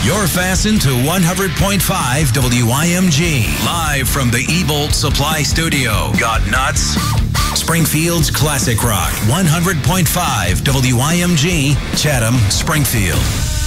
You're fastened to 100.5 WYMG. Live from the Ebolt Supply Studio. Got nuts? Springfield's Classic Rock. 100.5 WYMG, Chatham, Springfield.